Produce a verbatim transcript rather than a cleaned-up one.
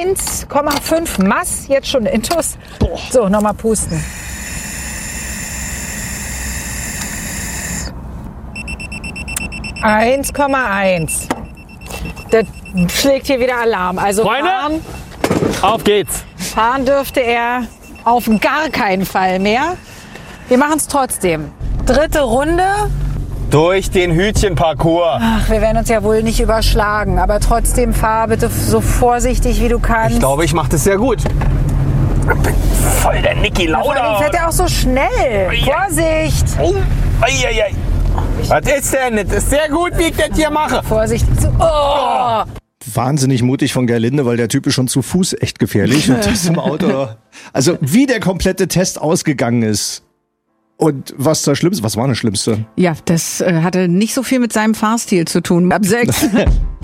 eins Komma fünf Mass, jetzt schon Intus. Boah. So, nochmal pusten. eins Komma eins. Das schlägt hier wieder Alarm. Also Freunde, fahren, auf geht's. fahren dürfte er auf gar keinen Fall mehr. Wir machen es trotzdem. Dritte Runde. Durch den Hütchenparcours. Ach, wir werden uns ja wohl nicht überschlagen. Aber trotzdem fahr bitte so vorsichtig, wie du kannst. Ich glaube, ich mache das sehr gut. Voll der Niki Vor allem Lauda. fährt er auch so schnell. Vorsicht. Oh. Ei, ei, ei. Was ist denn? Das ist sehr gut, wie ich das hier mache. Vorsicht. Oh. Wahnsinnig mutig von Gerlinde, weil der Typ ist schon zu Fuß echt gefährlich. Und das im Auto. Also wie der komplette Test ausgegangen ist. Und was das Schlimmste, was war das Schlimmste? Ja, das äh, hatte nicht so viel mit seinem Fahrstil zu tun. Ab sechs.